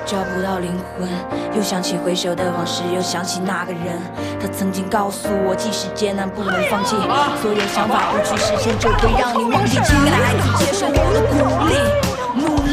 找不到灵魂，又想起回首的往事，又想起那个人。他曾经告诉我，即使艰难不能放弃，所有想法不去实现，就会让你忘记。亲爱的孩子，接受我的鼓励。